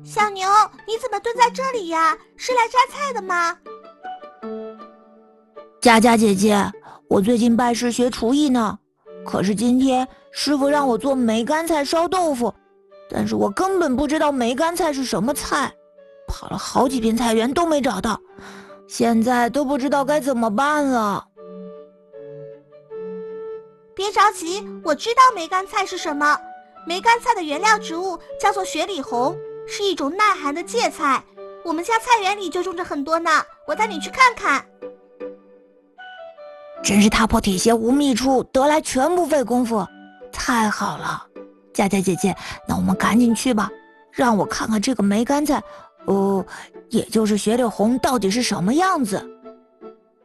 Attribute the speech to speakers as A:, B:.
A: 小牛，你怎么蹲在这里呀？是来摘菜的吗？
B: 佳佳姐姐，我最近拜师学厨艺呢，可是今天师傅让我做梅干菜烧豆腐，但是我根本不知道梅干菜是什么菜，跑了好几遍菜园都没找到，现在都不知道该怎么办了。
A: 别着急，我知道梅干菜是什么。梅干菜的原料植物叫做雪里红，是一种耐寒的芥菜。我们家菜园里就种着很多呢，我带你去看看。
B: 真是踏破铁鞋无觅处，得来全不费工夫，太好了！佳佳姐姐，那我们赶紧去吧，让我看看这个梅干菜，也就是雪里红到底是什么样子。